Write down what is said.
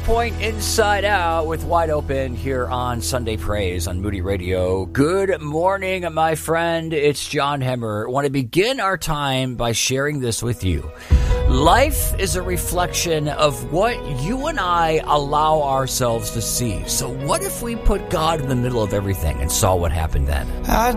Point Inside Out with Wide Open here on Sunday Praise on Moody Radio. Good morning, my friend. It's John Hemmer. I want to begin our time by sharing this with you. Life is a reflection of what you and I allow ourselves to see. So what if we put God in the middle of everything and saw what happened then? I